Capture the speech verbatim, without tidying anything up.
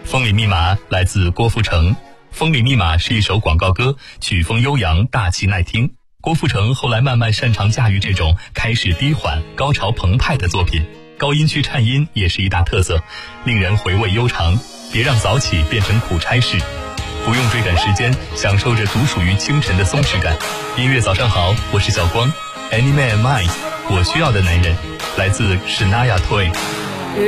风里密码来自郭富城。风里密码是一首广告歌，曲风悠扬，大气耐听。郭富城后来慢慢擅长驾驭这种开始低缓、高潮澎湃的作品，高音区颤音也是一大特色，令人回味悠长。别让早起变成苦差事，不用追赶时间，享受着独属于清晨的松弛感。音乐早上好，我是小光。Any Man Mine， 我需要的男人，来自 Shania Twain。